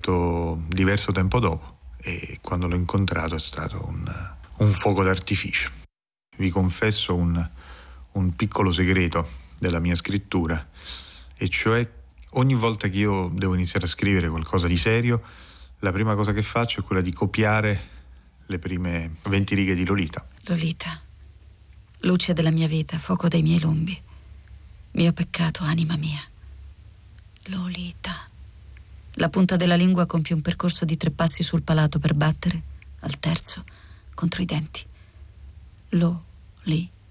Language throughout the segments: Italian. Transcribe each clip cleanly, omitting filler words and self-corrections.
molto diverso tempo dopo, e quando l'ho incontrato è stato un fuoco d'artificio. Vi confesso un piccolo segreto della mia scrittura, e cioè ogni volta che io devo iniziare a scrivere qualcosa di serio, la prima cosa che faccio è quella di copiare le prime 20 righe di Lolita. Lolita, luce della mia vita, fuoco dei miei lombi, mio peccato, anima mia. Lolita. La punta della lingua compie un percorso di 3 passi sul palato per battere, al terzo, contro i denti. Lolita.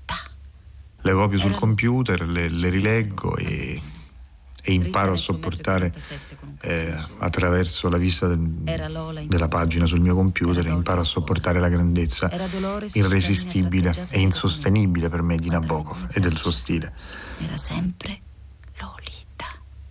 Le copio sul computer, le rileggo e imparo a sopportare attraverso la vista della pagina sul mio computer, imparo a sopportare la grandezza irresistibile e insostenibile per me di Nabokov e del suo stile. Era sempre Lolita.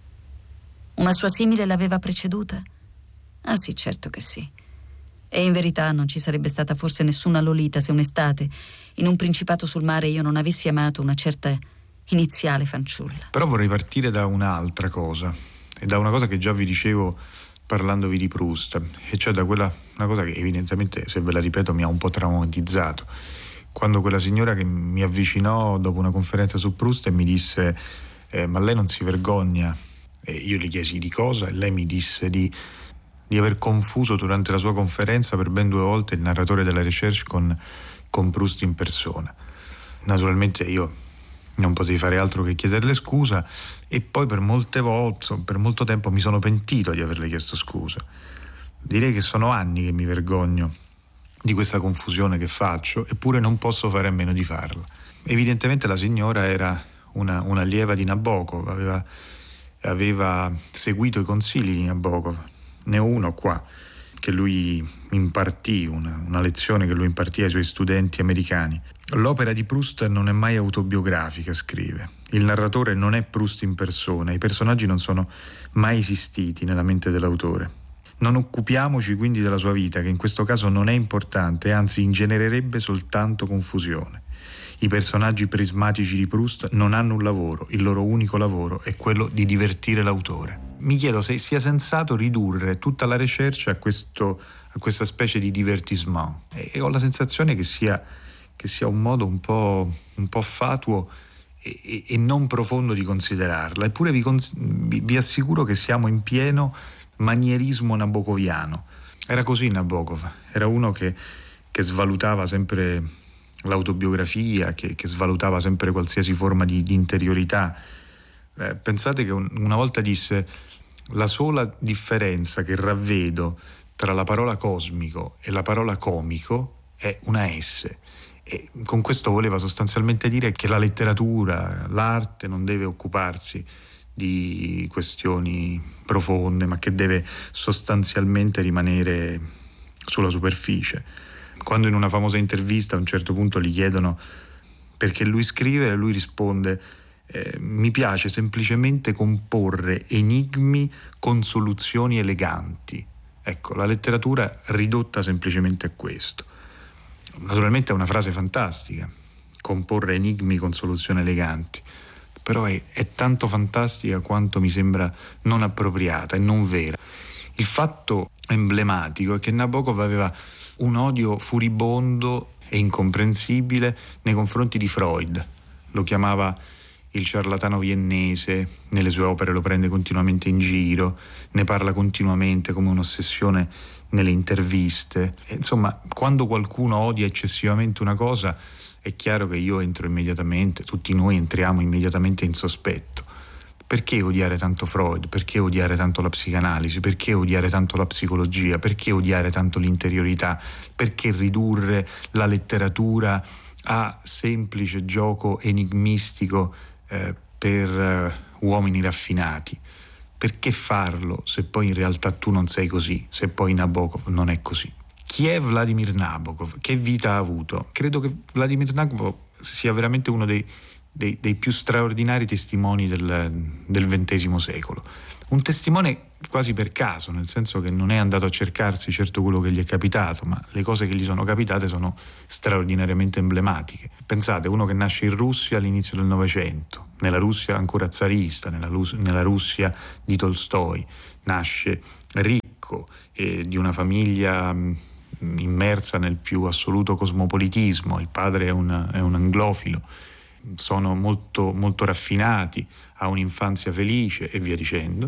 Una sua simile l'aveva preceduta? Ah sì, certo che sì. E in verità non ci sarebbe stata forse nessuna Lolita se un'estate, in un principato sul mare, io non avessi amato una certa iniziale fanciulla. Però vorrei partire da un'altra cosa, e da una cosa che già vi dicevo parlandovi di Proust, e cioè da una cosa che evidentemente, se ve la ripeto, mi ha un po' traumatizzato. Quando quella signora che mi avvicinò dopo una conferenza su Proust e mi disse ma lei non si vergogna? E io gli chiesi di cosa, e lei mi disse di aver confuso durante la sua conferenza per ben 2 volte il narratore della recherche con Proust in persona. Naturalmente io non potevi fare altro che chiederle scusa, e poi per molto tempo mi sono pentito di averle chiesto scusa. Direi che sono anni che mi vergogno di questa confusione che faccio, eppure non posso fare a meno di farla. Evidentemente la signora era un'allieva di Nabokov, aveva seguito i consigli di Nabokov. Ne ho uno qua che lui impartì, una lezione che lui impartì ai suoi studenti americani. L'opera di Proust non è mai autobiografica, scrive. Il narratore non è Proust in persona, i personaggi non sono mai esistiti nella mente dell'autore. Non occupiamoci quindi della sua vita, che in questo caso non è importante, anzi ingenererebbe soltanto confusione. I personaggi prismatici di Proust non hanno un lavoro, il loro unico lavoro è quello di divertire l'autore. Mi chiedo se sia sensato ridurre tutta la recherche a questa specie di divertissement, e ho la sensazione che sia un modo un po' fatuo e non profondo di considerarla. Eppure vi assicuro che siamo in pieno manierismo nabokoviano. Era così Nabokov, era uno che svalutava sempre l'autobiografia, che svalutava sempre qualsiasi forma di interiorità. Pensate che una volta disse: la sola differenza che ravvedo tra la parola cosmico e la parola comico è una S. E con questo voleva sostanzialmente dire che la letteratura, l'arte non deve occuparsi di questioni profonde, ma che deve sostanzialmente rimanere sulla superficie. Quando in una famosa intervista a un certo punto gli chiedono perché lui scrive, lui risponde: mi piace semplicemente comporre enigmi con soluzioni eleganti. Ecco, la letteratura ridotta semplicemente a questo. Naturalmente è una frase fantastica, comporre enigmi con soluzioni eleganti, però è tanto fantastica quanto mi sembra non appropriata e non vera. Il fatto emblematico è che Nabokov aveva un odio furibondo e incomprensibile nei confronti di Freud. Lo chiamava il ciarlatano viennese, nelle sue opere lo prende continuamente in giro, ne parla continuamente come un'ossessione nelle interviste. E, insomma, quando qualcuno odia eccessivamente una cosa, è chiaro che io entro immediatamente, tutti noi entriamo immediatamente in sospetto. Perché odiare tanto Freud? Perché odiare tanto la psicanalisi? Perché odiare tanto la psicologia? Perché odiare tanto l'interiorità? Perché ridurre la letteratura a semplice gioco enigmistico per uomini raffinati? Perché farlo se poi in realtà tu non sei così, se poi Nabokov non è così? Chi è Vladimir Nabokov? Che vita ha avuto? Credo che Vladimir Nabokov sia veramente uno dei più straordinari testimoni del XX secolo. Un testimone quasi per caso, nel senso che non è andato a cercarsi certo quello che gli è capitato, ma le cose che gli sono capitate sono straordinariamente emblematiche. Pensate, uno che nasce in Russia all'inizio del Novecento, nella Russia ancora zarista, nella Russia di Tolstoi, nasce ricco, di una famiglia immersa nel più assoluto cosmopolitismo, il padre è un anglofilo, sono molto, molto raffinati, ha un'infanzia felice e via dicendo,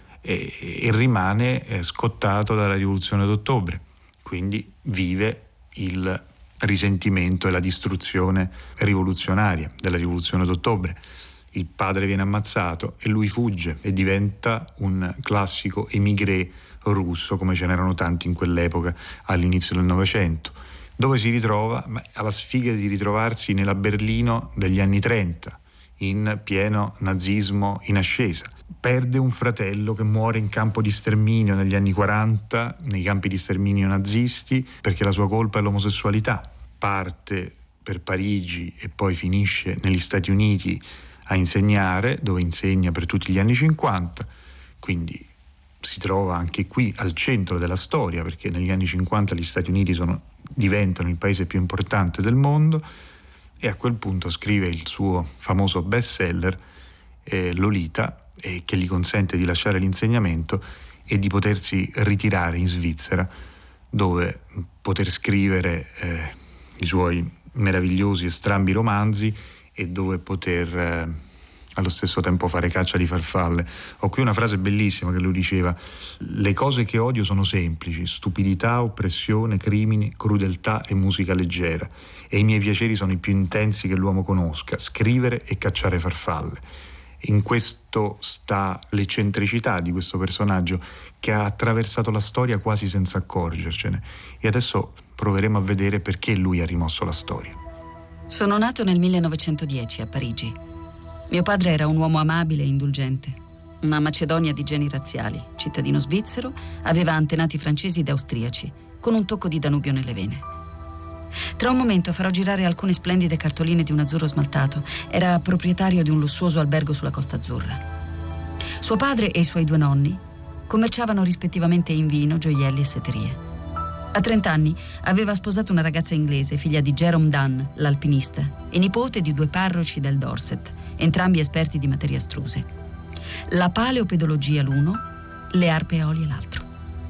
e rimane scottato dalla rivoluzione d'ottobre, quindi vive il risentimento e la distruzione rivoluzionaria della rivoluzione d'ottobre. Il padre viene ammazzato e lui fugge e diventa un classico émigré russo, come ce n'erano tanti in quell'epoca all'inizio del Novecento, dove si ritrova alla sfiga di ritrovarsi nella Berlino degli anni 30, in pieno nazismo in ascesa. Perde un fratello che muore in campo di sterminio negli anni 40, nei campi di sterminio nazisti, perché la sua colpa è l'omosessualità. Parte per Parigi e poi finisce negli Stati Uniti a insegnare, dove insegna per tutti gli anni 50, quindi si trova anche qui al centro della storia, perché negli anni 50 gli Stati Uniti diventano il paese più importante del mondo, e a quel punto scrive il suo famoso bestseller Lolita, che gli consente di lasciare l'insegnamento e di potersi ritirare in Svizzera, dove poter scrivere i suoi meravigliosi e strambi romanzi e dove poter allo stesso tempo fare caccia di farfalle. Ho qui una frase bellissima che lui diceva: le cose che odio sono semplici: stupidità, oppressione, crimini, crudeltà e musica leggera, e i miei piaceri sono i più intensi che l'uomo conosca: scrivere e cacciare farfalle. In questo sta l'eccentricità di questo personaggio, che ha attraversato la storia quasi senza accorgercene, e adesso proveremo a vedere perché lui ha rimosso la storia. Sono nato nel 1910 a Parigi. Mio padre era un uomo amabile e indulgente, una Macedonia di geni razziali, cittadino svizzero, aveva antenati francesi ed austriaci, con un tocco di Danubio nelle vene. Tra un momento farò girare alcune splendide cartoline di un azzurro smaltato. Era proprietario di un lussuoso albergo sulla Costa Azzurra. Suo padre e i suoi due nonni commerciavano rispettivamente in vino, gioielli e setterie. A 30 anni aveva sposato una ragazza inglese, figlia di Jerome Dunn, l'alpinista, e nipote di 2 parroci del Dorset, entrambi esperti di materie astruse. La paleopedologia l'uno, le arpe eolie l'altro.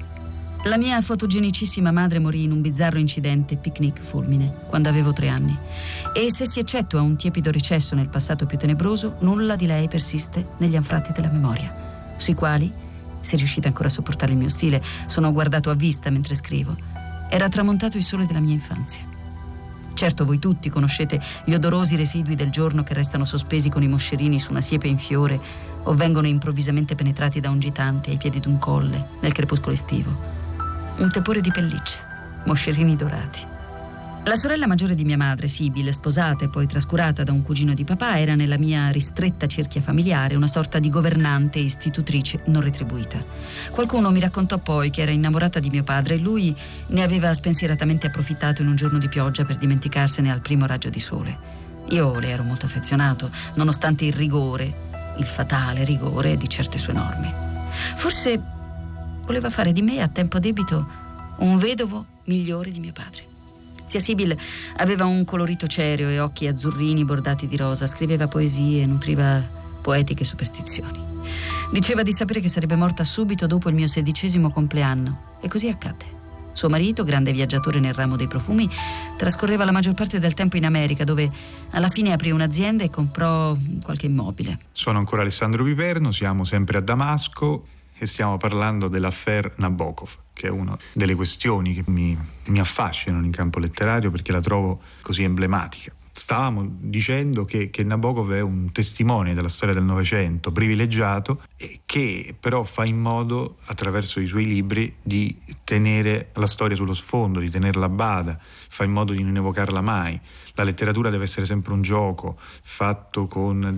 La mia fotogenicissima madre morì in un bizzarro incidente picnic fulmine quando avevo 3 anni, e se si eccettua un tiepido recesso nel passato più tenebroso, nulla di lei persiste negli anfratti della memoria, sui quali, se riuscite ancora a sopportare il mio stile, sono guardato a vista mentre scrivo, era tramontato il sole della mia infanzia. Certo, voi tutti conoscete gli odorosi residui del giorno che restano sospesi con i moscerini su una siepe in fiore o vengono improvvisamente penetrati da un gitante ai piedi d'un colle nel crepuscolo estivo. Un tepore di pelliccia, moscerini dorati. La sorella maggiore di mia madre, Sibyl, sposata e poi trascurata da un cugino di papà, era nella mia ristretta cerchia familiare una sorta di governante e istitutrice non retribuita. Qualcuno mi raccontò poi che era innamorata di mio padre e lui ne aveva spensieratamente approfittato in un giorno di pioggia per dimenticarsene al primo raggio di sole. Io le ero molto affezionato, nonostante il rigore, il fatale rigore di certe sue norme. Forse voleva fare di me, a tempo debito, un vedovo migliore di mio padre. Zia Sibyl aveva un colorito cereo e occhi azzurrini bordati di rosa, scriveva poesie, nutriva poetiche superstizioni. Diceva di sapere che sarebbe morta subito dopo il mio 16° compleanno, e così accadde. Suo marito, grande viaggiatore nel ramo dei profumi, trascorreva la maggior parte del tempo in America, dove alla fine aprì un'azienda e comprò qualche immobile. Sono ancora Alessandro Piperno, siamo sempre a Damasco e stiamo parlando dell'affaire Nabokov, che è una delle questioni che mi affascinano in campo letterario perché la trovo così emblematica. Stavamo dicendo che Nabokov è un testimone della storia del Novecento, privilegiato, e che però fa in modo, attraverso i suoi libri, di tenere la storia sullo sfondo, di tenerla a bada, fa in modo di non evocarla mai. La letteratura deve essere sempre un gioco fatto con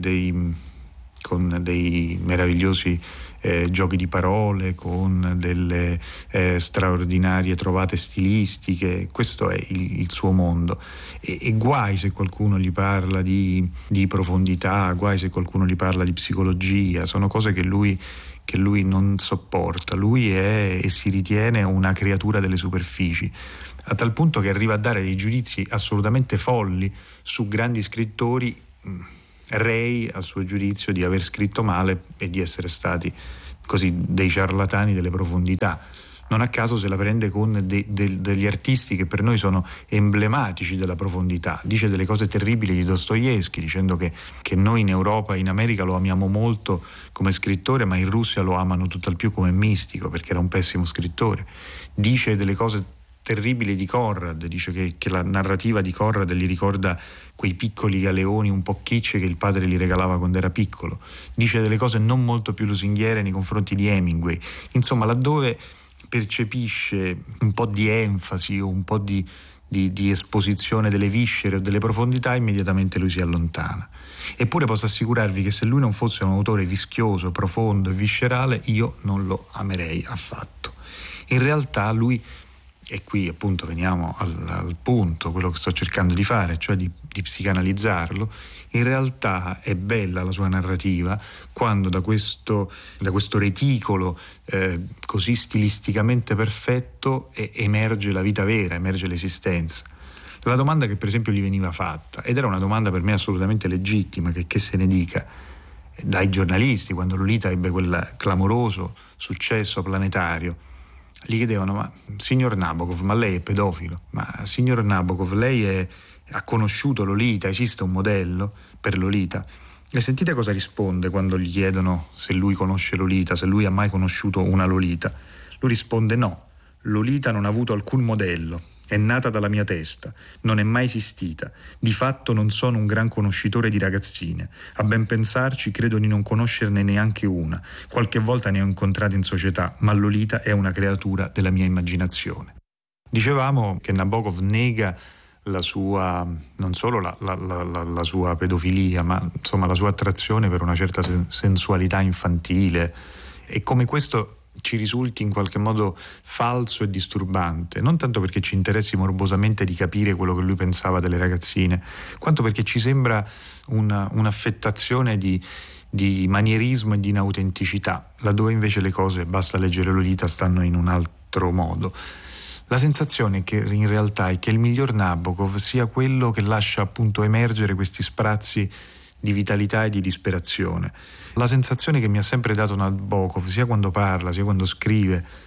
dei meravigliosi giochi di parole, con delle straordinarie trovate stilistiche. Questo è il suo mondo, e guai se qualcuno gli parla di profondità, guai se qualcuno gli parla di psicologia. Sono cose che lui che lui non sopporta. Lui è e si ritiene una creatura delle superfici, a tal punto che arriva a dare dei giudizi assolutamente folli su grandi scrittori, rei a suo giudizio di aver scritto male e di essere stati così dei ciarlatani delle profondità. Non a caso se la prende con degli artisti che per noi sono emblematici della profondità. Dice delle cose terribili di Dostoevskij, dicendo che noi in Europa e in America lo amiamo molto come scrittore, ma in Russia lo amano tutt'al più come mistico, perché era un pessimo scrittore. Dice delle cose terribili di Conrad, dice che la narrativa di Conrad gli ricorda quei piccoli galeoni un po' kitsch che il padre gli regalava quando era piccolo. Dice delle cose non molto più lusinghiere nei confronti di Hemingway. Insomma, laddove percepisce un po' di enfasi o un po' di esposizione delle viscere o delle profondità, immediatamente lui si allontana. Eppure posso assicurarvi che se lui non fosse un autore vischioso, profondo e viscerale, io non lo amerei affatto. In realtà lui, e qui appunto veniamo al punto, quello che sto cercando di fare, cioè di psicanalizzarlo, in realtà è bella la sua narrativa quando da questo reticolo così stilisticamente perfetto emerge la vita vera, emerge l'esistenza. La domanda che per esempio gli veniva fatta, ed era una domanda per me assolutamente legittima, che se ne dica, dai giornalisti, quando Lolita ebbe quel clamoroso successo planetario, gli chiedevano: ma signor Nabokov, ma lei è pedofilo? Ma signor Nabokov, lei ha conosciuto Lolita? Esiste un modello per Lolita? E sentite cosa risponde quando gli chiedono se lui conosce Lolita, se lui ha mai conosciuto una Lolita. Lui risponde: no, Lolita non ha avuto alcun modello, è nata dalla mia testa, non è mai esistita. Di fatto non sono un gran conoscitore di ragazzine. A ben pensarci credo di non conoscerne neanche una. Qualche volta ne ho incontrate in società, ma Lolita è una creatura della mia immaginazione. Dicevamo che Nabokov nega la sua, non solo la sua pedofilia, ma insomma la sua attrazione per una certa sensualità infantile, e come questo ci risulti in qualche modo falso e disturbante, non tanto perché ci interessi morbosamente di capire quello che lui pensava delle ragazzine, quanto perché ci sembra un'affettazione di manierismo e di inautenticità, laddove invece le cose, basta leggere Lolita, stanno in un altro modo. La sensazione che in realtà è che il miglior Nabokov sia quello che lascia appunto emergere questi sprazzi di vitalità e di disperazione. La sensazione che mi ha sempre dato Nabokov, sia quando parla, sia quando scrive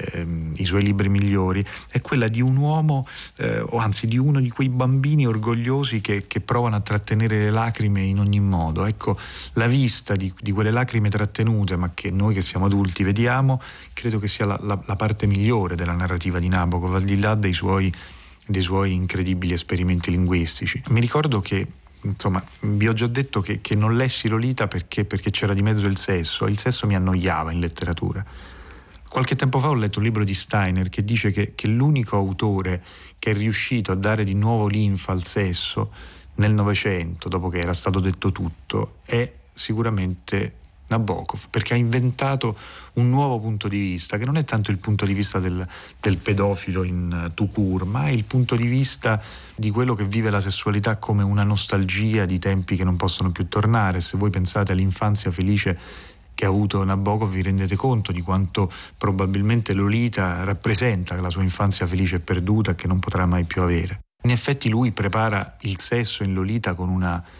i suoi libri migliori, è quella di un uomo, o anzi di uno di quei bambini orgogliosi che provano a trattenere le lacrime in ogni modo. Ecco, la vista di quelle lacrime trattenute, ma che noi che siamo adulti vediamo, credo che sia la parte migliore della narrativa di Nabokov, al di là dei suoi incredibili esperimenti linguistici. Mi ricordo che, insomma, vi ho già detto che non lessi Lolita perché c'era di mezzo il sesso, e il sesso mi annoiava in letteratura. Qualche tempo fa ho letto un libro di Steiner che dice che l'unico autore che è riuscito a dare di nuovo linfa al sesso nel Novecento, dopo che era stato detto tutto, è sicuramente Nabokov, perché ha inventato un nuovo punto di vista, che non è tanto il punto di vista del pedofilo in tout court, ma è il punto di vista di quello che vive la sessualità come una nostalgia di tempi che non possono più tornare. Se voi pensate all'infanzia felice che ha avuto Nabokov, vi rendete conto di quanto probabilmente Lolita rappresenta la sua infanzia felice e perduta, che non potrà mai più avere. In effetti lui prepara il sesso in Lolita con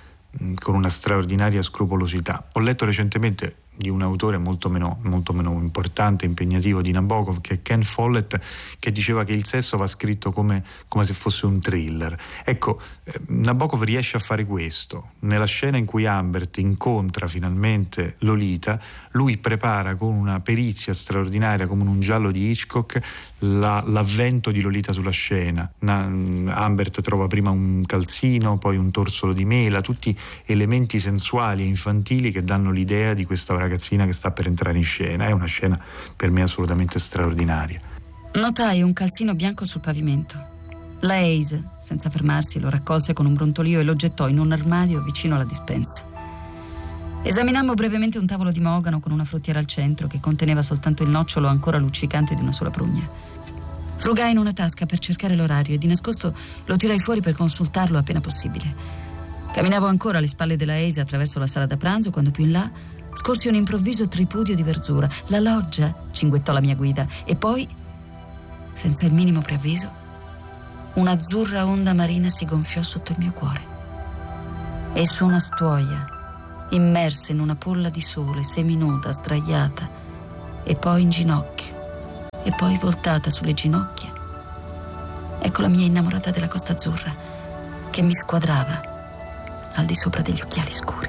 una straordinaria scrupolosità. Ho letto recentemente di un autore molto meno importante e impegnativo di Nabokov, che è Ken Follett, che diceva che il sesso va scritto come se fosse un thriller. Ecco, Nabokov riesce a fare questo. Nella scena in cui Humbert incontra finalmente Lolita, lui prepara con una perizia straordinaria, come in un giallo di Hitchcock, l'avvento di Lolita sulla scena. Humbert trova prima un calzino, poi un torsolo di mela, tutti elementi sensuali e infantili che danno l'idea di questa ragazzina che sta per entrare in scena. È una scena per me assolutamente straordinaria. Notai un calzino bianco sul pavimento. La Hayes, senza fermarsi, lo raccolse con un brontolio e lo gettò in un armadio vicino alla dispensa. Esaminammo brevemente un tavolo di mogano con una fruttiera al centro che conteneva soltanto il nocciolo ancora luccicante di una sola prugna. Frugai in una tasca per cercare l'orario e di nascosto lo tirai fuori per consultarlo appena possibile. Camminavo ancora alle spalle della Hayes attraverso la sala da pranzo quando più in là scorsi un improvviso tripudio di verzura. La loggia, cinguettò la mia guida, e poi, senza il minimo preavviso, un'azzurra onda marina si gonfiò sotto il mio cuore. E su una stuoia, immersa in una polla di sole, seminuda, sdraiata, e poi in ginocchio, e poi voltata sulle ginocchia, ecco la mia innamorata della Costa Azzurra che mi squadrava al di sopra degli occhiali scuri.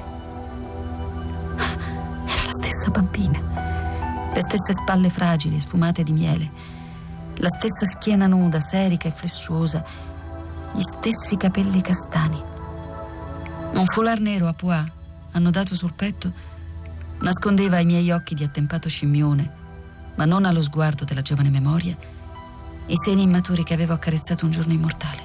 Era la stessa bambina, le stesse spalle fragili, sfumate di miele, la stessa schiena nuda, serica e flessuosa, gli stessi capelli castani. Un foulard nero a pois, annodato sul petto, nascondeva ai miei occhi di attempato scimmione, ma non allo sguardo della giovane memoria, i seni immaturi che avevo accarezzato un giorno immortale.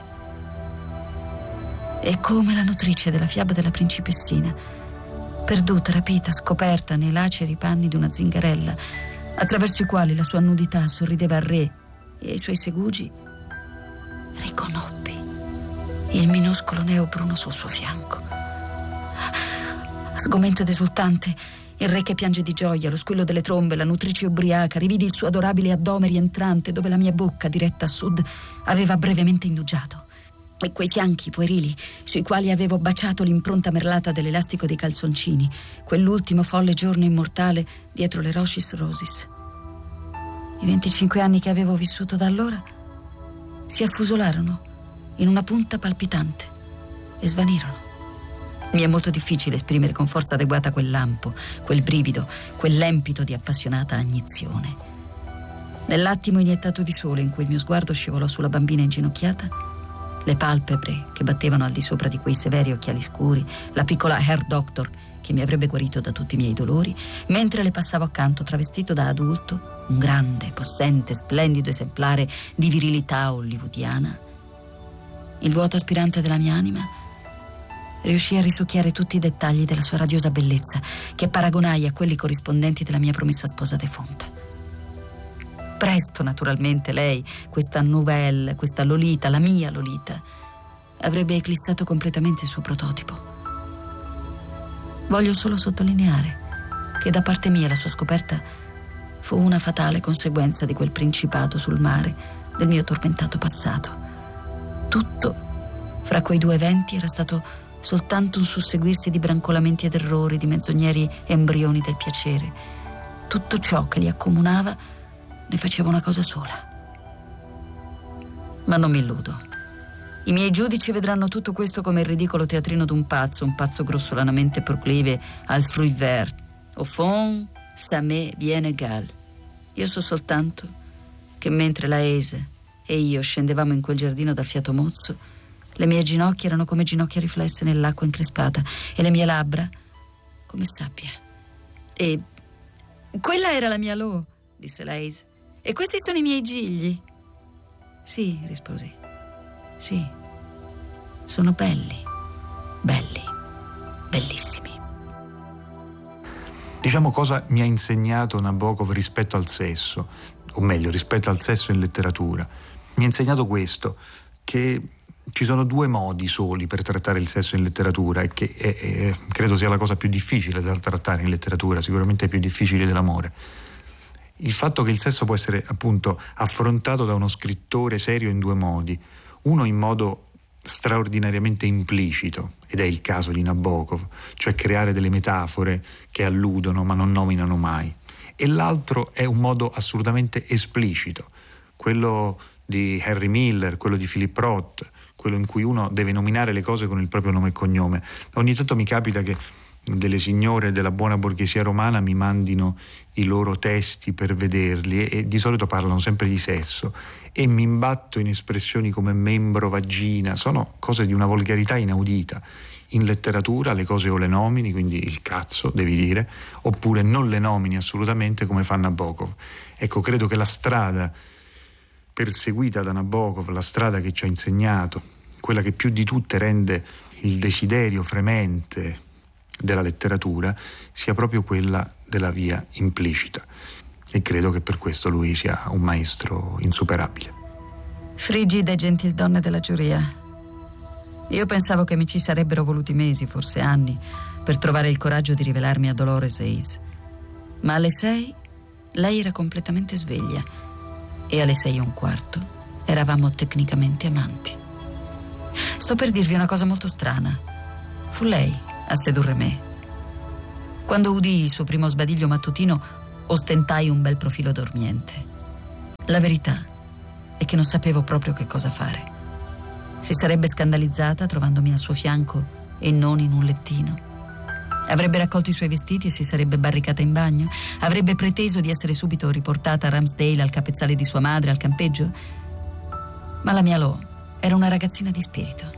E come la nutrice della fiaba della principessina, perduta, rapita, scoperta nei laceri panni di una zingarella, attraverso i quali la sua nudità sorrideva al re e ai suoi segugi, riconobbi il minuscolo neo bruno sul suo fianco. Sgomento ed esultante, il re che piange di gioia, lo squillo delle trombe, la nutrice ubriaca, rividi il suo adorabile addome rientrante dove la mia bocca, diretta a sud, aveva brevemente indugiato. E quei fianchi puerili sui quali avevo baciato l'impronta merlata dell'elastico dei calzoncini, quell'ultimo folle giorno immortale dietro le Rochis Rosis. I 25 anni che avevo vissuto da allora si affusolarono in una punta palpitante e svanirono. Mi è molto difficile esprimere con forza adeguata quel lampo, quel brivido, quell'empito di appassionata agnizione. Nell'attimo iniettato di sole in cui il mio sguardo scivolò sulla bambina inginocchiata, le palpebre che battevano al di sopra di quei severi occhiali scuri, la piccola Herr Doctor che mi avrebbe guarito da tutti i miei dolori, mentre le passavo accanto travestito da adulto, un grande, possente, splendido esemplare di virilità hollywoodiana, il vuoto aspirante della mia anima riuscì a risucchiare tutti i dettagli della sua radiosa bellezza, che paragonai a quelli corrispondenti della mia promessa sposa defunta. Presto, naturalmente, lei, questa nouvelle, questa Lolita, la mia Lolita, avrebbe eclissato completamente il suo prototipo. Voglio solo sottolineare che da parte mia la sua scoperta fu una fatale conseguenza di quel principato sul mare del mio tormentato passato. Tutto fra quei due eventi era stato soltanto un susseguirsi di brancolamenti ed errori, di menzogneri embrioni del piacere. Tutto ciò che li accomunava ne faceva una cosa sola. Ma non mi illudo. I miei giudici vedranno tutto questo come il ridicolo teatrino d'un pazzo, un pazzo grossolanamente proclive al fruit vert. Au fond, ça m'est bien égal. Io so soltanto che mentre la Ese e io scendevamo in quel giardino dal fiato mozzo, le mie ginocchia erano come ginocchia riflesse nell'acqua increspata e le mie labbra come sabbia. E quella era la mia Lo, disse la Ese. E questi sono i miei gigli. Sì, risposi. Sì, sono belli, belli, bellissimi. Diciamo cosa mi ha insegnato Nabokov rispetto al sesso, o meglio, rispetto al sesso in letteratura. Mi ha insegnato questo, che ci sono due modi soli per trattare il sesso in letteratura e che credo sia la cosa più difficile da trattare in letteratura, sicuramente più difficile dell'amore. Il fatto che il sesso può essere appunto affrontato da uno scrittore serio in due modi, uno in modo straordinariamente implicito, ed è il caso di Nabokov, cioè creare delle metafore che alludono ma non nominano mai, e l'altro è un modo assolutamente esplicito, quello di Henry Miller, quello di Philip Roth, quello in cui uno deve nominare le cose con il proprio nome e cognome. Ogni tanto mi capita che delle signore della buona borghesia romana mi mandino i loro testi per vederli e di solito parlano sempre di sesso e mi imbatto in espressioni come membro, vagina, sono cose di una volgarità inaudita. In letteratura le cose o le nomini, quindi il cazzo devi dire, oppure non le nomini assolutamente come fa Nabokov. Ecco, credo che la strada perseguita da Nabokov, la strada che ci ha insegnato, quella che più di tutte rende il desiderio fremente della letteratura, sia proprio quella della via implicita. E credo che per questo lui sia un maestro insuperabile. Frigide gentildonne della giuria, io pensavo che mi ci sarebbero voluti mesi, forse anni, per trovare il coraggio di rivelarmi a Dolores Hayes. Ma alle 6 lei era completamente sveglia e alle 6:15 eravamo tecnicamente amanti. Sto per dirvi una cosa molto strana. Fu lei a sedurre me. Quando udii il suo primo sbadiglio mattutino, ostentai un bel profilo dormiente. La verità è che non sapevo proprio che cosa fare. Si sarebbe scandalizzata trovandomi al suo fianco e non in un lettino. Avrebbe raccolto i suoi vestiti e si sarebbe barricata in bagno. Avrebbe preteso di essere subito riportata a Ramsdale, al capezzale di sua madre, al campeggio. Ma la mia Lo era una ragazzina di spirito.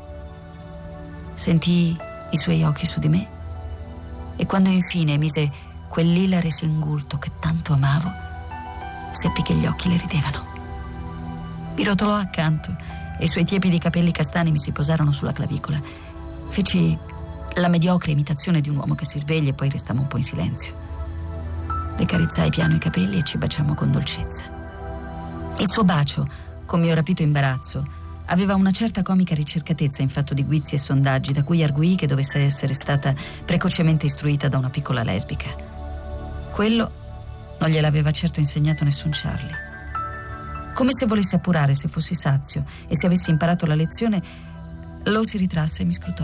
Sentii i suoi occhi su di me e quando infine mise quell'ilare singulto che tanto amavo, seppi che gli occhi le ridevano. Mi rotolò accanto e i suoi tiepidi capelli castani mi si posarono sulla clavicola. Feci la mediocre imitazione di un uomo che si sveglia e poi restammo un po' in silenzio. Le carezzai piano i capelli e ci baciammo con dolcezza. Il suo bacio, con mio rapito imbarazzo, aveva una certa comica ricercatezza in fatto di guizzi e sondaggi, da cui arguì che dovesse essere stata precocemente istruita da una piccola lesbica. Quello non gliel'aveva certo insegnato nessun Charlie. Come se volesse appurare se fossi sazio e se avessi imparato la lezione, Lo si ritrasse e mi scrutò.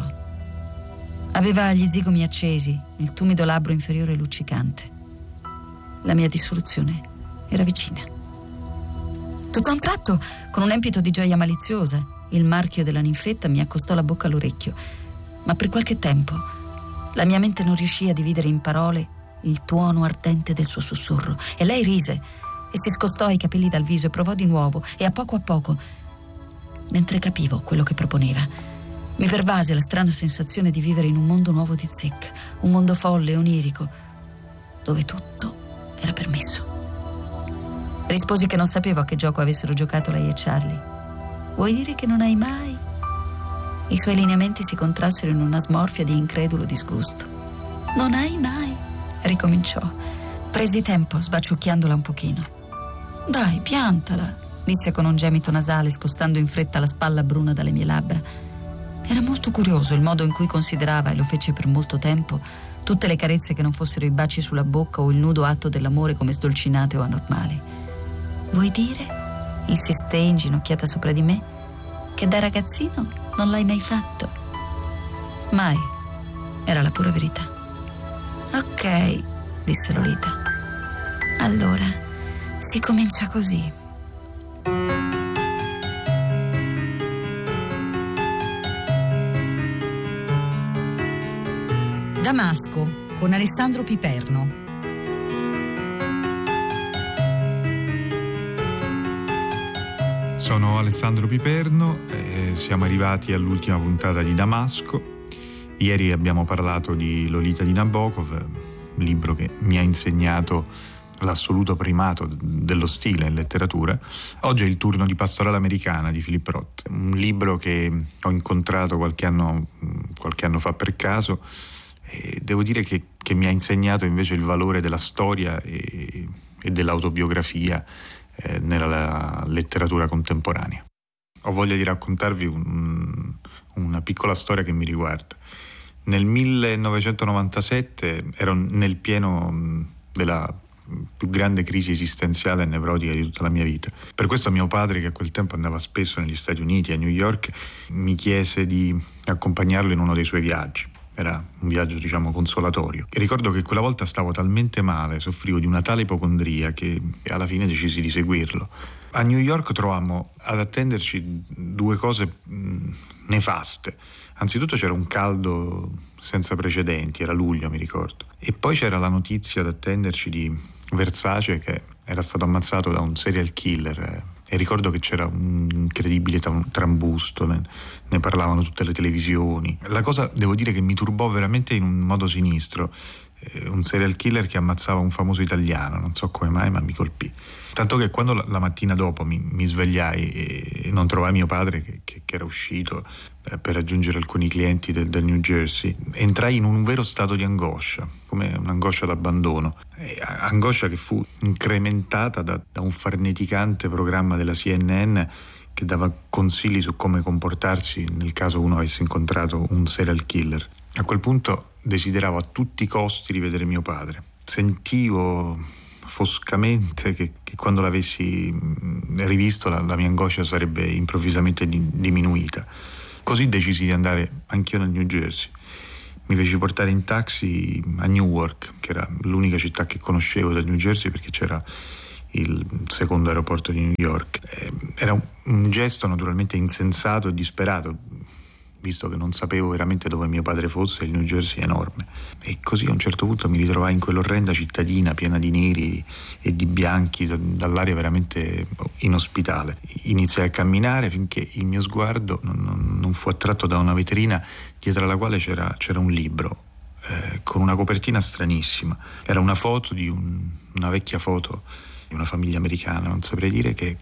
Aveva gli zigomi accesi, il tumido labbro inferiore luccicante. La mia dissoluzione era vicina. Tutto a un tratto, con un empito di gioia maliziosa, il marchio della ninfetta mi accostò la bocca all'orecchio, ma per qualche tempo la mia mente non riuscì a dividere in parole il tuono ardente del suo sussurro, e lei rise e si scostò i capelli dal viso e provò di nuovo, e a poco, mentre capivo quello che proponeva, mi pervase la strana sensazione di vivere in un mondo nuovo di zecca, un mondo folle e onirico, dove tutto era permesso. Risposi che non sapevo a che gioco avessero giocato lei e Charlie. Vuoi dire che non hai mai? I suoi lineamenti si contrassero in una smorfia di incredulo disgusto. Non hai mai? Ricominciò. Presi tempo, sbaciucchiandola un pochino. Dai, piantala, disse con un gemito nasale, scostando in fretta la spalla bruna dalle mie labbra. Era molto curioso il modo in cui considerava, e lo fece per molto tempo, tutte le carezze che non fossero i baci sulla bocca o il nudo atto dell'amore come sdolcinate o anormali. Vuoi dire, insistei inginocchiata sopra di me, che da ragazzino non l'hai mai fatto? Mai. Era la pura verità. Ok, disse Lolita. Allora, si comincia così. Damasco, con Alessandro Piperno. Sono Alessandro Piperno e siamo arrivati all'ultima puntata di Damasco. Ieri abbiamo parlato di Lolita di Nabokov, libro che mi ha insegnato l'assoluto primato dello stile in letteratura. Oggi è il turno di Pastorale americana di Philip Roth, un libro che ho incontrato qualche anno fa per caso, e devo dire che mi ha insegnato invece il valore della storia e dell'autobiografia nella letteratura contemporanea. Ho voglia di raccontarvi una piccola storia che mi riguarda. Nel 1997 ero nel pieno della più grande crisi esistenziale e nevrotica di tutta la mia vita. Per questo mio padre, che a quel tempo andava spesso negli Stati Uniti, a New York, mi chiese di accompagnarlo in uno dei suoi viaggi. Era un viaggio, consolatorio. E ricordo che quella volta stavo talmente male, soffrivo di una tale ipocondria, che alla fine decisi di seguirlo. A New York trovammo ad attenderci due cose nefaste. Anzitutto c'era un caldo senza precedenti, era luglio, mi ricordo. E poi c'era la notizia ad attenderci di Versace, che era stato ammazzato da un serial killer. E ricordo che c'era un incredibile trambusto, ne parlavano tutte le televisioni. La cosa, devo dire, che mi turbò veramente in un modo sinistro. Un serial killer che ammazzava un famoso italiano, non so come mai, ma mi colpì. Tanto che quando la mattina dopo mi svegliai e non trovai mio padre, che era uscito per raggiungere alcuni clienti del New Jersey, entrai in un vero stato di angoscia, come un'angoscia d'abbandono. Angoscia che fu incrementata da un farneticante programma della CNN che dava consigli su come comportarsi nel caso uno avesse incontrato un serial killer. A quel punto desideravo a tutti i costi rivedere mio padre. Sentivo foscamente che quando l'avessi rivisto la mia angoscia sarebbe improvvisamente diminuita. Così decisi di andare anch'io nel New Jersey. Mi feci portare in taxi a Newark, che era l'unica città che conoscevo del New Jersey perché c'era il secondo aeroporto di New York. Era un gesto naturalmente insensato e disperato, visto che non sapevo veramente dove mio padre fosse. Il New Jersey è enorme. E così a un certo punto mi ritrovai in quell'orrenda cittadina piena di neri e di bianchi, dall'aria veramente inospitale. Iniziai a camminare finché il mio sguardo non fu attratto da una vetrina dietro alla quale c'era un libro con una copertina stranissima. Era una foto una vecchia foto di una famiglia americana, non saprei dire, che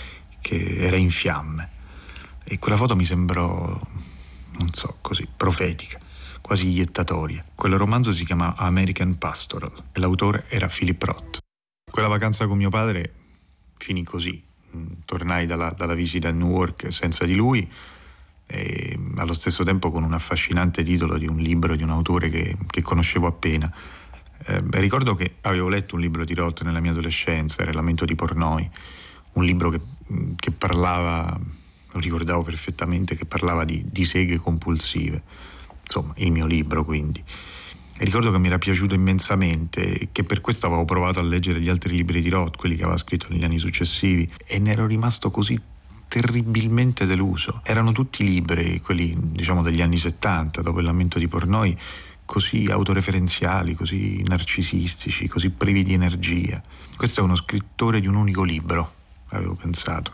era in fiamme. E quella foto mi sembrò, non so, così profetica, quasi iettatoria. Quel romanzo si chiama American Pastoral e l'autore era Philip Roth. Quella vacanza con mio padre finì così. Tornai dalla visita a Newark senza di lui e allo stesso tempo con un affascinante titolo di un libro di un autore che conoscevo appena. Ricordo che avevo letto un libro di Roth nella mia adolescenza, era Il lamento di Portnoy, un libro che parlava, lo ricordavo perfettamente, che parlava di seghe compulsive, insomma il mio libro quindi. E ricordo che mi era piaciuto immensamente e che per questo avevo provato a leggere gli altri libri di Roth, quelli che aveva scritto negli anni successivi, e ne ero rimasto così terribilmente deluso. Erano tutti libri, quelli diciamo degli anni 70, dopo Il lamento di Portnoy, così autoreferenziali, così narcisistici, così privi di energia. Questo è uno scrittore di un unico libro, avevo pensato,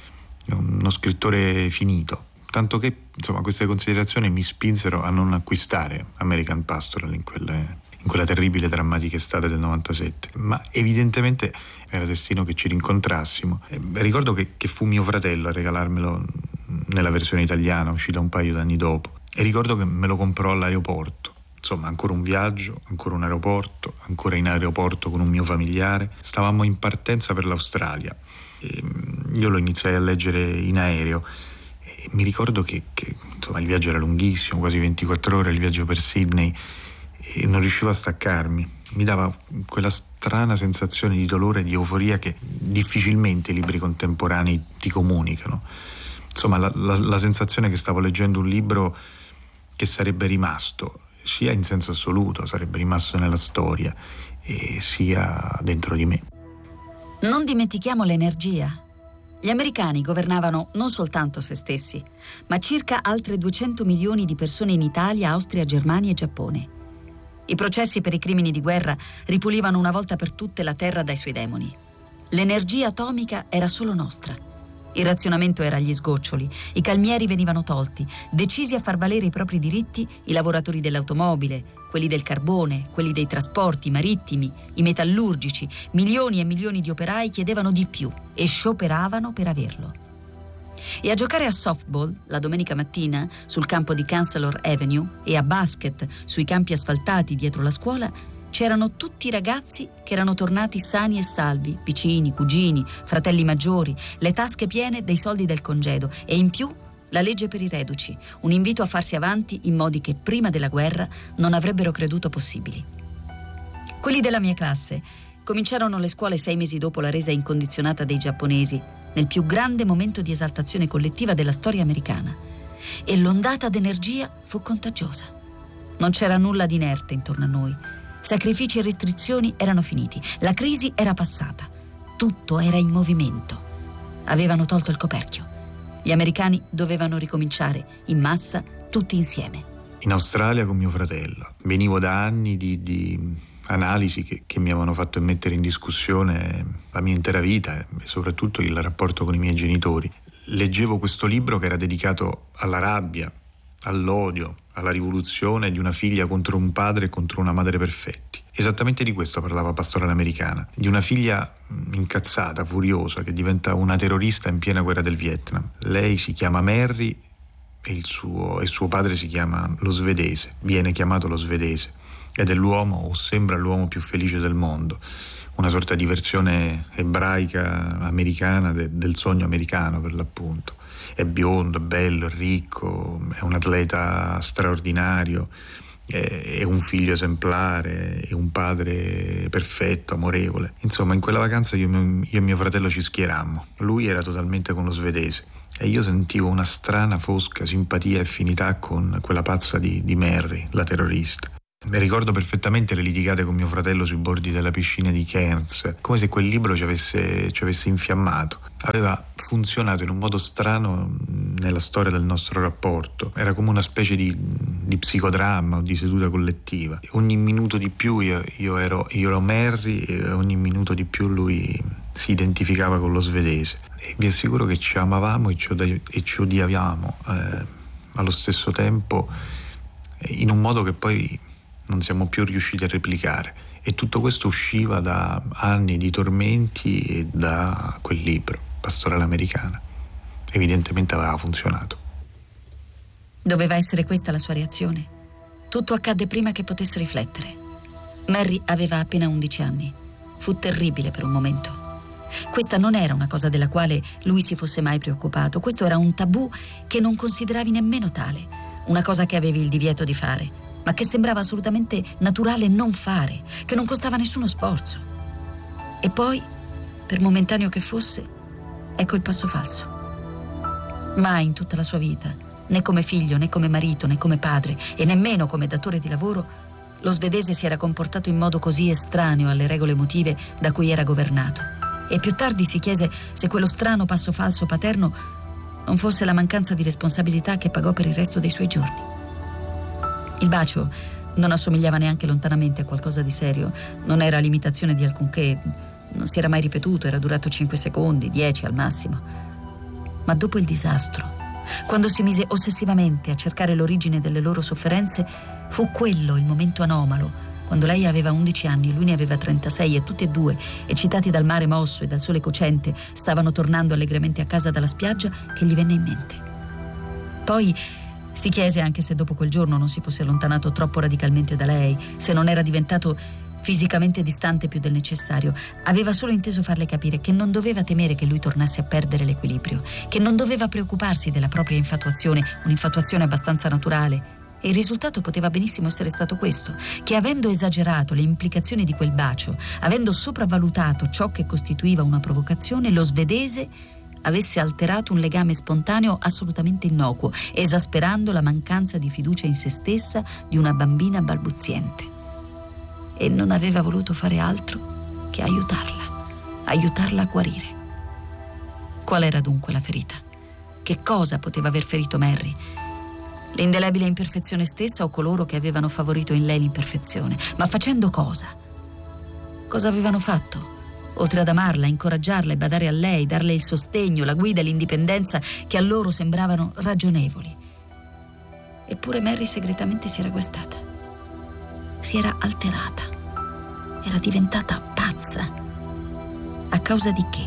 uno scrittore finito, tanto che insomma queste considerazioni mi spinsero a non acquistare American Pastoral in quella terribile drammatica estate del 97, ma evidentemente era destino che ci rincontrassimo. Ricordo che fu mio fratello a regalarmelo nella versione italiana, uscita un paio d'anni dopo, e ricordo che me lo comprò all'aeroporto. Insomma, ancora un viaggio, ancora un aeroporto, ancora in aeroporto con un mio familiare. Stavamo in partenza per l'Australia. Io lo iniziai a leggere in aereo e mi ricordo che insomma, il viaggio era lunghissimo, quasi 24 ore, il viaggio per Sydney, e non riuscivo a staccarmi. Mi dava quella strana sensazione di dolore e di euforia che difficilmente i libri contemporanei ti comunicano. Insomma, la sensazione che stavo leggendo un libro che sarebbe rimasto, sia in senso assoluto, sarebbe rimasto nella storia, e sia dentro di me. Non dimentichiamo l'energia. Gli americani governavano non soltanto se stessi, ma circa altre 200 milioni di persone in Italia, Austria, Germania e Giappone. I processi per i crimini di guerra ripulivano una volta per tutte la terra dai suoi demoni. L'energia atomica era solo nostra. Il razionamento era agli sgoccioli, i calmieri venivano tolti, decisi a far valere i propri diritti i lavoratori dell'automobile, quelli del carbone, quelli dei trasporti marittimi, i metallurgici. Milioni e milioni di operai chiedevano di più e scioperavano per averlo. E a giocare a softball la domenica mattina sul campo di Chancellor Avenue e a basket sui campi asfaltati dietro la scuola c'erano tutti i ragazzi che erano tornati sani e salvi, vicini, cugini, fratelli maggiori, le tasche piene dei soldi del congedo e in più la legge per i reduci, un invito a farsi avanti in modi che prima della guerra non avrebbero creduto possibili. Quelli della mia classe cominciarono le scuole 6 mesi dopo la resa incondizionata dei giapponesi, nel più grande momento di esaltazione collettiva della storia americana. E l'ondata d'energia fu contagiosa. Non c'era nulla di inerte intorno a noi. Sacrifici e restrizioni erano finiti. La crisi era passata. Tutto era in movimento. Avevano tolto il coperchio. Gli americani dovevano ricominciare, in massa, tutti insieme. In Australia con mio fratello. Venivo da anni di analisi che mi avevano fatto mettere in discussione la mia intera vita e soprattutto il rapporto con i miei genitori. Leggevo questo libro che era dedicato alla rabbia, all'odio, alla rivoluzione di una figlia contro un padre e contro una madre perfetti. Esattamente di questo parlava Pastorale Americana, di una figlia incazzata, furiosa, che diventa una terrorista in piena guerra del Vietnam. Lei si chiama Mary e suo padre si chiama lo Svedese, viene chiamato lo Svedese, ed è l'uomo, o sembra l'uomo più felice del mondo. una sorta di versione ebraica americana del sogno americano, per l'appunto. È biondo, è bello, è ricco, è un atleta straordinario, è un figlio esemplare, è un padre perfetto, amorevole. Insomma, in quella vacanza io e mio fratello ci schierammo. Lui era totalmente con lo svedese e io sentivo una strana, fosca simpatia e affinità con quella pazza di Mary, la terrorista. Mi ricordo perfettamente le litigate con mio fratello sui bordi della piscina di Cairns, come se quel libro ci avesse infiammato. Aveva funzionato in un modo strano nella storia del nostro rapporto. Era come una specie di psicodramma o di seduta collettiva. Ogni minuto di più io ero Mary e ogni minuto di più lui si identificava con lo svedese. E vi assicuro che ci amavamo e ci odiavamo allo stesso tempo, in un modo che poi non siamo più riusciti a replicare, e tutto questo usciva da anni di tormenti e da quel libro, Pastorale Americana. Evidentemente aveva funzionato. Doveva essere questa la sua reazione. Tutto accadde prima che potesse riflettere. Mary aveva appena 11 anni. Fu terribile per un momento. Questa non era una cosa della quale lui si fosse mai preoccupato. Questo era un tabù che non consideravi nemmeno tale, una cosa che avevi il divieto di fare, ma che sembrava assolutamente naturale non fare, che non costava nessuno sforzo. E poi, per momentaneo che fosse, ecco il passo falso. Mai in tutta la sua vita, né come figlio, né come marito, né come padre, e nemmeno come datore di lavoro, lo svedese si era comportato in modo così estraneo alle regole emotive da cui era governato. E più tardi si chiese se quello strano passo falso paterno non fosse la mancanza di responsabilità che pagò per il resto dei suoi giorni. Il bacio non assomigliava neanche lontanamente a qualcosa di serio, non era l'imitazione di alcunché, non si era mai ripetuto, era durato 5 secondi, 10 al massimo. Ma dopo il disastro, quando si mise ossessivamente a cercare l'origine delle loro sofferenze, fu quello il momento anomalo, quando lei aveva 11 anni e lui ne aveva 36 e tutti e due, eccitati dal mare mosso e dal sole cocente, stavano tornando allegramente a casa dalla spiaggia, che gli venne in mente. Poi si chiese anche se dopo quel giorno non si fosse allontanato troppo radicalmente da lei, se non era diventato fisicamente distante più del necessario. Aveva solo inteso farle capire che non doveva temere che lui tornasse a perdere l'equilibrio, che non doveva preoccuparsi della propria infatuazione, un'infatuazione abbastanza naturale. E il risultato poteva benissimo essere stato questo, che avendo esagerato le implicazioni di quel bacio, avendo sopravvalutato ciò che costituiva una provocazione, lo svedese avesse alterato un legame spontaneo assolutamente innocuo, esasperando la mancanza di fiducia in se stessa di una bambina balbuziente. E non aveva voluto fare altro che aiutarla a guarire. Qual era dunque la ferita? Che cosa poteva aver ferito Mary? L'indelebile imperfezione stessa o coloro che avevano favorito in lei l'imperfezione? Ma facendo cosa? Cosa avevano fatto? Oltre ad amarla, incoraggiarla e badare a lei, darle il sostegno, la guida e l'indipendenza che a loro sembravano ragionevoli. Eppure Mary segretamente si era guastata. Si era alterata. Era diventata pazza. A causa di che?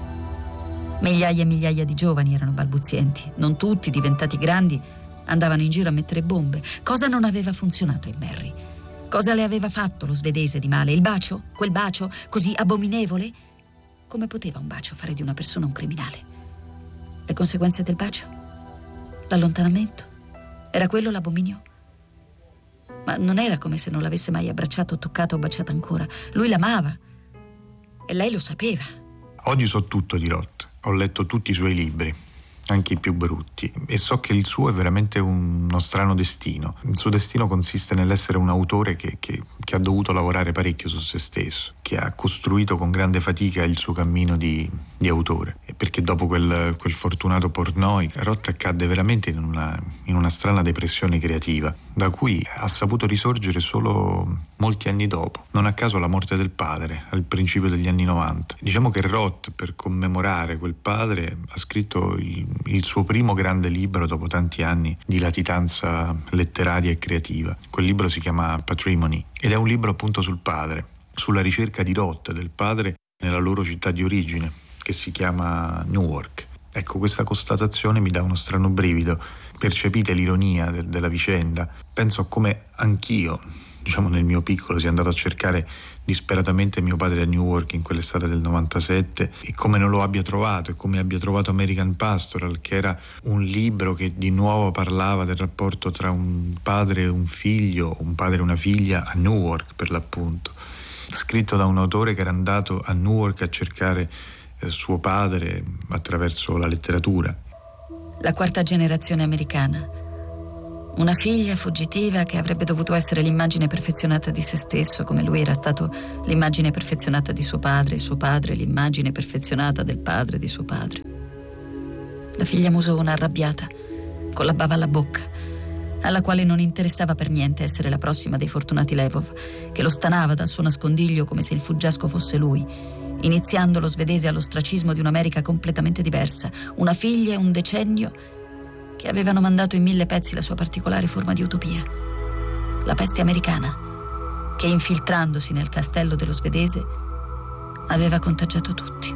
Migliaia e migliaia di giovani erano balbuzienti. Non tutti, diventati grandi, andavano in giro a mettere bombe. Cosa non aveva funzionato in Mary? Cosa le aveva fatto lo svedese di male? Il bacio? Quel bacio così abominevole? Come poteva un bacio fare di una persona un criminale? Le conseguenze del bacio? L'allontanamento? Era quello l'abominio? Ma non era come se non l'avesse mai abbracciato, toccata o baciata ancora. Lui l'amava e lei lo sapeva. Oggi so tutto di Roth. Ho letto tutti i suoi libri, anche i più brutti, e so che il suo è veramente uno strano destino. Il suo destino consiste nell'essere un autore che ha dovuto lavorare parecchio su se stesso, che ha costruito con grande fatica il suo cammino di autore, e perché dopo quel fortunato Portnoy, Roth cadde veramente in una strana depressione creativa, da cui ha saputo risorgere solo molti anni dopo, non a caso la morte del padre, al principio degli anni 90. Diciamo che Roth, per commemorare quel padre, ha scritto il suo primo grande libro dopo tanti anni di latitanza letteraria e creativa. Quel libro si chiama Patrimony ed è un libro appunto sul padre, sulla ricerca di Roth, del padre, nella loro città di origine, che si chiama Newark. Ecco, questa constatazione mi dà uno strano brivido. Percepite l'ironia della vicenda? Penso a come anch'io, diciamo nel mio piccolo, sia andato a cercare disperatamente mio padre a Newark in quell'estate del 97 e come non lo abbia trovato, e come abbia trovato American Pastoral, che era un libro che di nuovo parlava del rapporto tra un padre e un figlio, un padre e una figlia a Newark per l'appunto, scritto da un autore che era andato a Newark a cercare suo padre attraverso la letteratura. La quarta generazione americana. Una figlia fuggitiva che avrebbe dovuto essere l'immagine perfezionata di se stesso, come lui era stato l'immagine perfezionata di suo padre, e suo padre l'immagine perfezionata del padre di suo padre. La figlia musona, arrabbiata, con la bava alla bocca, alla quale non interessava per niente essere la prossima dei fortunati Lvov, che lo stanava dal suo nascondiglio come se il fuggiasco fosse lui, iniziando lo svedese all'ostracismo di un'America completamente diversa, una figlia e un decennio che avevano mandato in 1000 pezzi la sua particolare forma di utopia, la peste americana, che infiltrandosi nel castello dello svedese aveva contagiato tutti.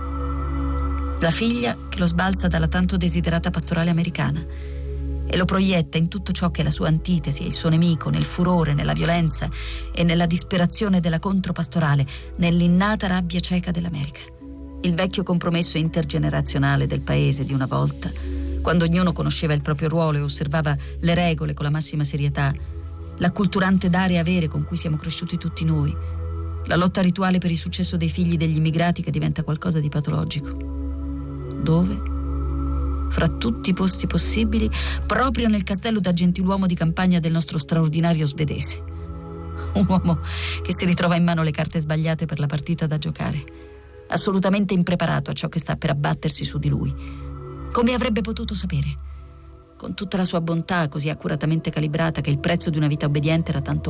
La figlia che lo sbalza dalla tanto desiderata pastorale americana e lo proietta in tutto ciò che è la sua antitesi e il suo nemico, nel furore, nella violenza e nella disperazione della contropastorale, nell'innata rabbia cieca dell'America. Il vecchio compromesso intergenerazionale del paese di una volta, quando ognuno conosceva il proprio ruolo e osservava le regole con la massima serietà, l'acculturante dare e avere con cui siamo cresciuti tutti noi, la lotta rituale per il successo dei figli degli immigrati che diventa qualcosa di patologico. Dove? Fra tutti i posti possibili, proprio nel castello da gentiluomo di campagna del nostro straordinario svedese. Un uomo che si ritrova in mano le carte sbagliate per la partita da giocare, assolutamente impreparato a ciò che sta per abbattersi su di lui. Come avrebbe potuto sapere, con tutta la sua bontà così accuratamente calibrata, che il prezzo di una vita obbediente era tanto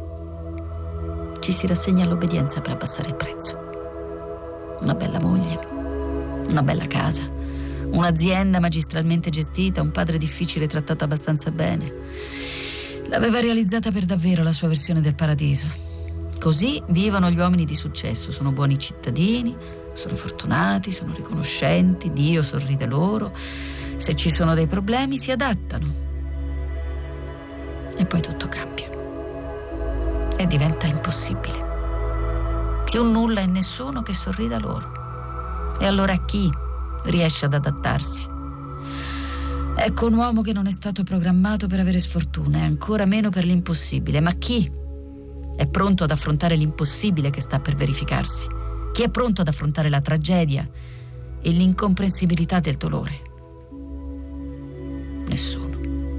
alto? Ci si rassegna all'obbedienza per abbassare il prezzo. Una bella moglie, una bella casa, un'azienda magistralmente gestita, un padre difficile trattato abbastanza bene. L'aveva realizzata per davvero la sua versione del paradiso. Così vivono gli uomini di successo, sono buoni cittadini, sono fortunati, sono riconoscenti, Dio sorride loro, se ci sono dei problemi si adattano. E poi tutto cambia e diventa impossibile. Più nulla e nessuno che sorrida loro. E allora chi riesce ad adattarsi? Ecco un uomo che non è stato programmato per avere sfortuna e ancora meno per l'impossibile. Ma chi è pronto ad affrontare l'impossibile che sta per verificarsi? Chi è pronto ad affrontare la tragedia e l'incomprensibilità del dolore? Nessuno.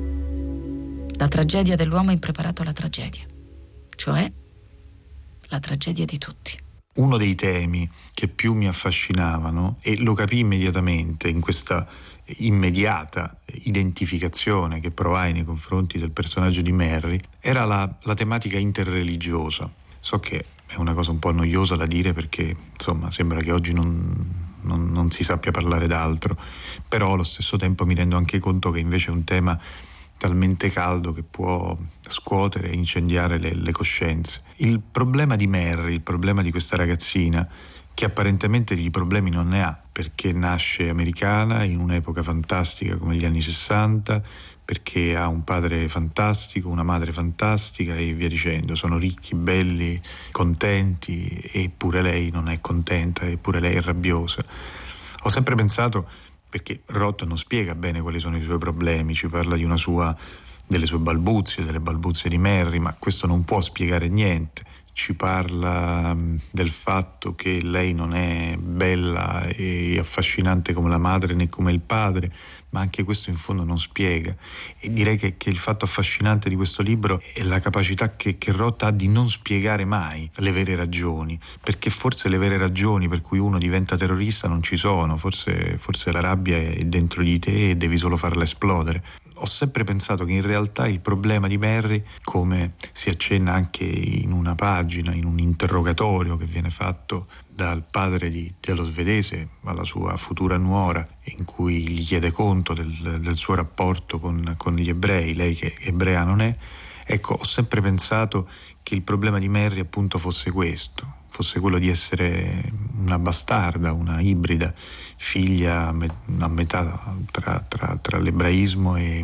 La tragedia dell'uomo è impreparato alla tragedia, cioè la tragedia di tutti. Uno dei temi che più mi affascinavano, e lo capii immediatamente in questa immediata identificazione che provai nei confronti del personaggio di Merry, era la tematica interreligiosa. So che è una cosa un po' noiosa da dire perché insomma sembra che oggi non si sappia parlare d'altro, però allo stesso tempo mi rendo anche conto che invece è un tema talmente caldo che può scuotere e incendiare le coscienze. Il problema di Merry, il problema di questa ragazzina, che apparentemente di problemi non ne ha, perché nasce americana in un'epoca fantastica come gli anni 60, perché ha un padre fantastico, una madre fantastica e via dicendo, sono ricchi, belli, contenti, eppure lei non è contenta, eppure lei è rabbiosa. Ho sempre pensato, perché Roth non spiega bene quali sono i suoi problemi, ci parla delle sue balbuzie, delle balbuzie di Merry, ma questo non può spiegare niente. Ci parla del fatto che lei non è bella e affascinante come la madre né come il padre, ma anche questo in fondo non spiega. E direi che il fatto affascinante di questo libro è la capacità che Roth ha di non spiegare mai le vere ragioni, perché forse le vere ragioni per cui uno diventa terrorista non ci sono, forse la rabbia è dentro di te e devi solo farla esplodere. Ho sempre pensato che in realtà il problema di Merry, come si accenna anche in una pagina, in un interrogatorio che viene fatto dal padre dello svedese alla sua futura nuora, in cui gli chiede conto del suo rapporto con gli ebrei, lei che ebrea non è, ecco, ho sempre pensato che il problema di Merry appunto fosse questo, fosse quello di essere una bastarda, una ibrida, figlia a metà tra l'ebraismo e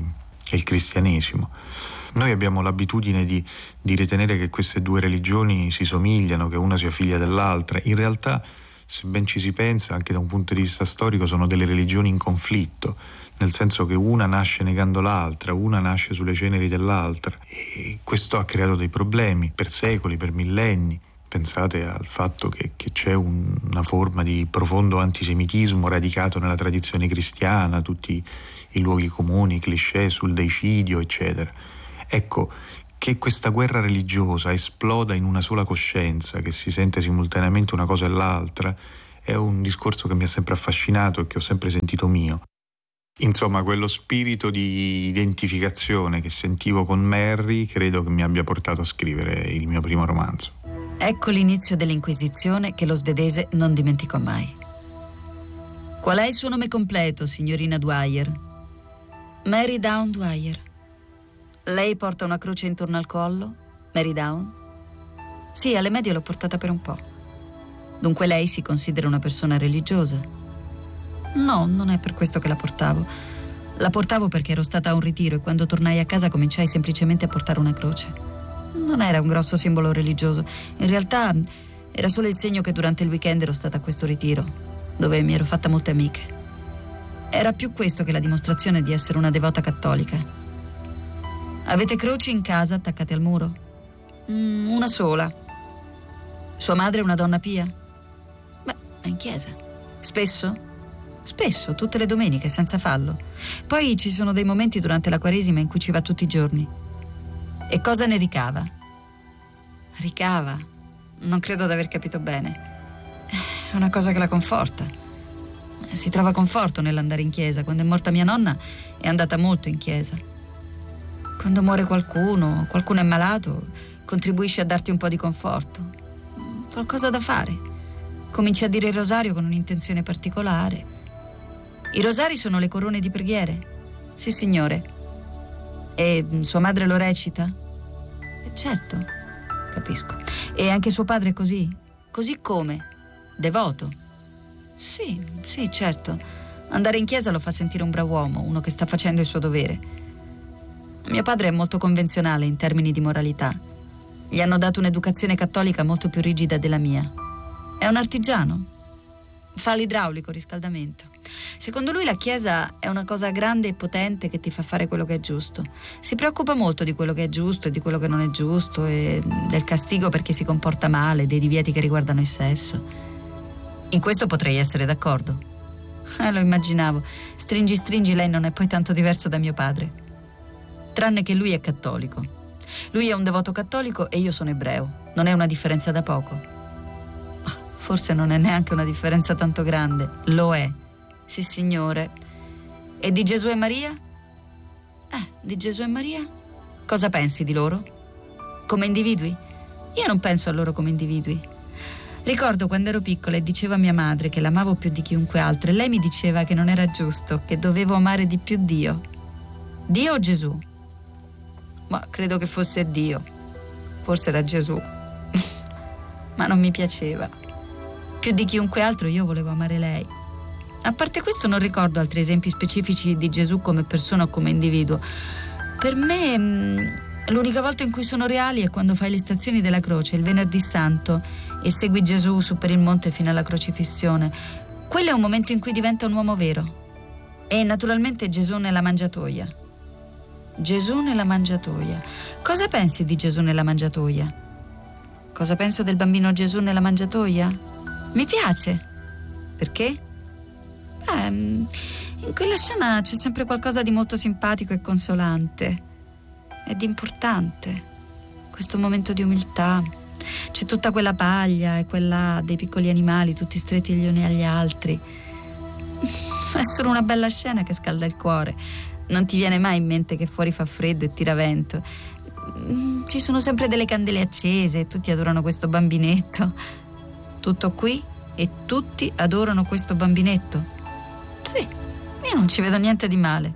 è il cristianesimo. Noi abbiamo l'abitudine di ritenere che queste due religioni si somigliano, che una sia figlia dell'altra. In realtà, se ben ci si pensa, anche da un punto di vista storico, sono delle religioni in conflitto, nel senso che una nasce negando l'altra, una nasce sulle ceneri dell'altra, e questo ha creato dei problemi per secoli, per millenni. Pensate al fatto che c'è una forma di profondo antisemitismo radicato nella tradizione cristiana, tutti i luoghi comuni, i cliché sul deicidio, eccetera. Ecco, che questa guerra religiosa esploda in una sola coscienza, che si sente simultaneamente una cosa e l'altra, è un discorso che mi ha sempre affascinato e che ho sempre sentito mio. Insomma, quello spirito di identificazione che sentivo con Mary credo che mi abbia portato a scrivere il mio primo romanzo. Ecco l'inizio dell'Inquisizione che lo svedese non dimenticò mai. Qual è il suo nome completo, signorina Dwyer? Mary Down Dwyer. Lei porta una croce intorno al collo? Mary Down? Sì, alle medie l'ho portata per un po'. Dunque lei si considera una persona religiosa? No, non è per questo che la portavo. La portavo perché ero stata a un ritiro e quando tornai a casa cominciai semplicemente a portare una croce. Non era un grosso simbolo religioso. In realtà era solo il segno che durante il weekend ero stata a questo ritiro, dove mi ero fatta molte amiche. Era più questo che la dimostrazione di essere una devota cattolica. Avete croci in casa attaccate al muro? Una sola. Sua madre è una donna pia? Beh, è in chiesa. Spesso? Spesso, tutte le domeniche, senza fallo. Poi ci sono dei momenti durante la Quaresima in cui ci va tutti i giorni. E cosa ne ricava? Ricava? Non credo di aver capito bene. È una cosa che la conforta. Si trova conforto nell'andare in chiesa. Quando è morta mia nonna è andata molto in chiesa. Quando muore qualcuno è malato, contribuisce a darti un po' di conforto. Qualcosa da fare. Cominci a dire il rosario con un'intenzione particolare. I rosari sono le corone di preghiere? Sì, signore. E sua madre lo recita? Certo, capisco. E anche suo padre è così? Così come? Devoto? Sì, certo. Andare in chiesa lo fa sentire un brav'uomo, uno che sta facendo il suo dovere. Mio padre è molto convenzionale in termini di moralità. Gli hanno dato un'educazione cattolica molto più rigida della mia. È un artigiano. Fa l'idraulico, riscaldamento. Secondo lui la Chiesa è una cosa grande e potente che ti fa fare quello che è giusto. Si preoccupa molto di quello che è giusto e di quello che non è giusto, e del castigo per chi si comporta male, dei divieti che riguardano il sesso. In questo potrei essere d'accordo. Lo immaginavo. Stringi, lei non è poi tanto diverso da mio padre. Tranne che lui è cattolico. Lui è un devoto cattolico e io sono ebreo. Non è una differenza da poco. Forse non è neanche una differenza tanto grande. Lo è. Sì, signore. E di Gesù e Maria? Di Gesù e Maria? Cosa pensi di loro? Come individui? Io non penso a loro come individui. Ricordo quando ero piccola e dicevo a mia madre che l'amavo più di chiunque altro e lei mi diceva che non era giusto, che dovevo amare di più Dio. Dio o Gesù? Ma credo che fosse Dio. Forse era Gesù. Ma non mi piaceva. Più di chiunque altro io volevo amare lei. A parte questo non ricordo altri esempi specifici di Gesù come persona o come individuo. Per me l'unica volta in cui sono reali è quando fai le stazioni della croce, il venerdì santo, e segui Gesù su per il monte fino alla crocifissione. Quello è un momento in cui diventa un uomo vero. E naturalmente Gesù nella mangiatoia. Gesù nella mangiatoia. Cosa pensi di Gesù nella mangiatoia? Cosa penso del bambino Gesù nella mangiatoia? Mi piace. Perché? In quella scena c'è sempre qualcosa di molto simpatico e consolante. È di importante. Questo momento di umiltà. C'è tutta quella paglia e quella dei piccoli animali tutti stretti gli uni agli altri. È solo una bella scena che scalda il cuore. Non ti viene mai in mente che fuori fa freddo e tira vento. Ci sono sempre delle candele accese e tutti adorano questo bambinetto. Tutto qui e tutti adorano questo bambinetto. Sì, io non ci vedo niente di male.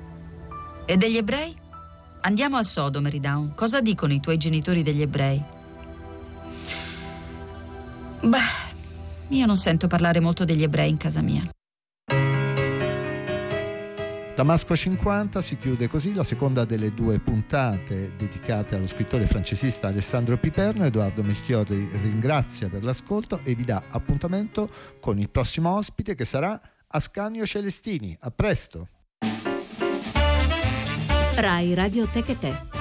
E degli ebrei? Andiamo al sodo, Mary Down. Cosa dicono i tuoi genitori degli ebrei? Io non sento parlare molto degli ebrei in casa mia. Damasco 50 si chiude così la seconda delle 2 puntate dedicate allo scrittore francesista Alessandro Piperno. Edoardo Melchiorri ringrazia per l'ascolto e vi dà appuntamento con il prossimo ospite, che sarà Ascanio Celestini. A presto. Rai Radio Tech e Te.